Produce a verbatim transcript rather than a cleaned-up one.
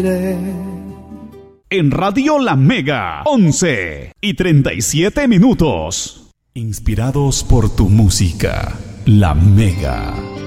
En Radio La Mega, once y treinta y siete minutos. Inspirados por tu música, La Mega.